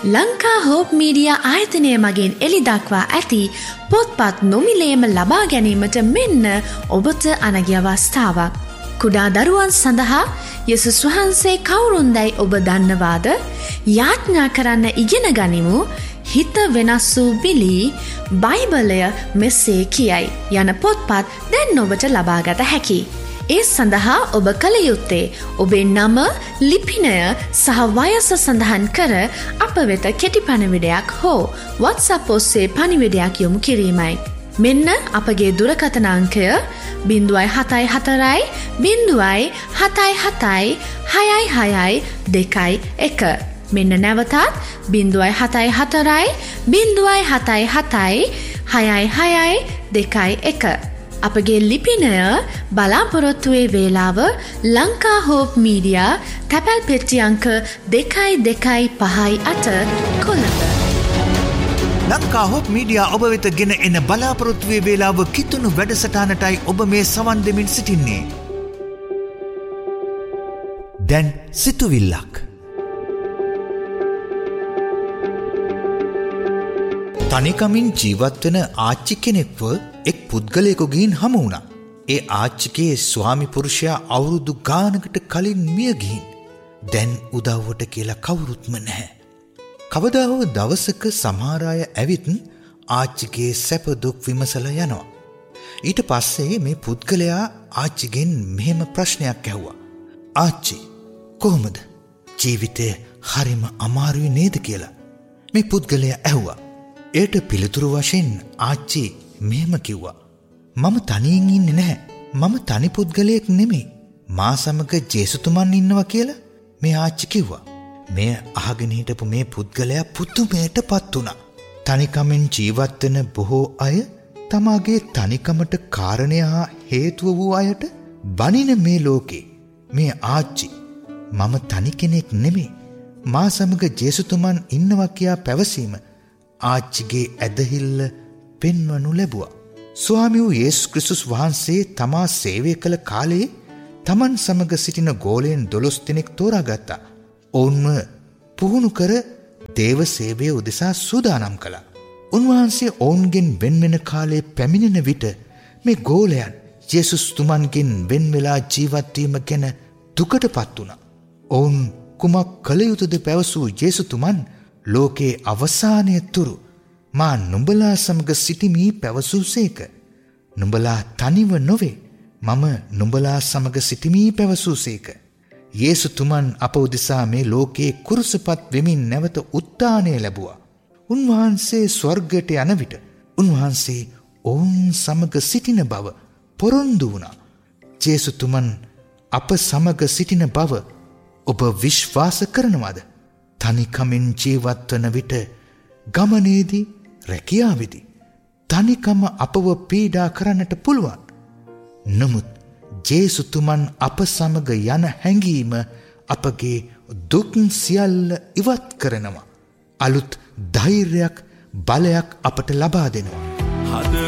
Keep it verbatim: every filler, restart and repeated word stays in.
Lanka hope media ආයතනය මගින් එළි දක්වා ඇති පොත්පත් නොමිලේම ලබා ගැනීමට මෙන්න ඔබට අනගි අවස්ථාවක්. කුඩා දරුවන් සඳහා යේසුස් වහන්සේ කවුරුන්දැයි ඔබ දන්නවාද? යාඥා කරන්න ඉගෙන ගනිමු. හිත වෙනස් වූ බිලි බයිබලය මෙසේ කියයි යන පොත්පත් දැන් ඔබට ලබාගත හැකි. ඒ සඳහා ඔබ කළ යුත්තේ ඔබේ නම, ලිපිනය සහ වයස සඳහන් කර අප වෙත කෙටි පණිවිඩයක් හෝ WhatsApp ඔස්සේ පණිවිඩයක් යොමු කිරීමයි. මෙන්න අපගේ දුරකථන අංකය බිංදුවයි හතයි හතරයි බිංදුවයි හතයි හතයි හයයි හයයි දෙකයි එක. මෙන්න නැවතත් බිංදුවයි හතයි හතරයි බිංදුවයි හතයි හතයි හයයි හයයි දෙකයි එක. අපගේ ලිපිනය බලාපොරොත්තුවේ වේලාව ලංකා හෝප් මීඩියා තැපැල් පෙට්ටි අංක දෙකයි දෙකයි පහයි අට කොළඹ. ලංකා හෝප් මීඩියා ඔබ වෙත ගෙන එන බලාපොරොත්තුවේ වේලාව කිතුණු වැඩසටහනටයි ඔබ මේ සවන් දෙමින් සිටින්නේ. දැන් සිතුවිල්ලක්. තනිකමින් ජීවත්වන ආච්චි කෙනෙක්ව එක් පුද්ගලයෙකු ගිහින් හමු වුණා. ඒ ආච්චිගේ ස්වාමි පුරුෂයා අවුරුදු ගානකට කලින් මිය ගිහින් දැන් උදව්වට කියලා කවුරුත්ම නැහැ. කවදා හෝ දවසක සමහර අය ඇවිත් ආච්චිගේ සැප දුක් විමසලා යනවා. ඊට පස්සේ මේ පුද්ගලයා ආච්චිගෙන් මෙහෙම ප්‍රශ්නයක් ඇහුවා. ආච්චි, කොහොමද? ජීවිතේ හරිම අමාරුයි නේද කියලා මේ පුද්ගලයා ඇහුවා. ඒට පිළිතුරු වශයෙන් ආච්චි මෙහෙම කිව්වා. මම තනියෙන් ඉන්නේ නැහැ. මම තනි පුද්ගලයෙක් නෙමෙයි. මා සමග ජේසුතුමන් ඉන්නවා කියලා මේ ආච්චි කිව්වා. මෙය අහගෙන හිටපු මේ පුද්ගලයා පුදුමයටපත් වුණා. තනිකමින් ජීවත් වෙන බොහෝ අය තමාගේ තනිකමට කාරණය හා හේතුව වූ අයට බනින මේ ලෝකේ මේ ආච්චි මම තනි කෙනෙක් නෙමෙයි. මා සමග ජේසුතුමන් ඉන්නවා කියා පැවසීම ආච්චිගේ ඇදහිල්ල පෙන්වනු ලැබුවා. ස්වාමී වූ යේසුස් ක්‍රිස්තුස් වහන්සේ තමා සේවය කළ කාලයේ තමන් සමග සිටින ගෝලයන් දොළොස් දෙනෙක් තෝරාගත්තා. ඔවුන්ව පුහුණු කර දේව සේවය උදෙසා සූදානම් කළා. උන්වහන්සේ ඔවුන්ගෙන් වෙන්වෙන කාලයේ පැමිණෙන විට මේ ගෝලයන් යේසුස් තුමන්ගෙන් වෙන් වෙලා ජීවත් වීම ගැන දුකටපත් වුණා. ඔවුන් කුමක් කළ යුතුද පැවසූ යේසුතුමන් ලෝකේ අවසානය තුරු මා නුඹලා සමග සිටිමි පැවසූසේක. නුඹලා තනිව නොවේ, මම නුඹලා සමග සිටිමි පැවසූසේක. යේසුතුමන් අප උදෙසා මේ ලෝකේ කුරුසපත් වෙමින් නැවත උත්ථානය ලැබුවා. උන්වහන්සේ ස්වර්ගයට යන විට උන්වහන්සේ ඔවුන් සමග සිටින බව පොරොන්දු වුණා. යේසුතුමන් අප සමග සිටින බව ඔබ විශ්වාස කරනවද? තනිකමින් ජීවත් වන විට ගමනේදී රැකියාවේදී තනිකම අපව පීඩා කරන්නට පුළුවන්. නමුත් ජේසුතුමන් අප සමග යන හැඟීම අපගේ දුක් සියල්ල ඉවත් කරනවා. අලුත් ධෛර්යයක්, බලයක් අපට ලබා දෙනවා.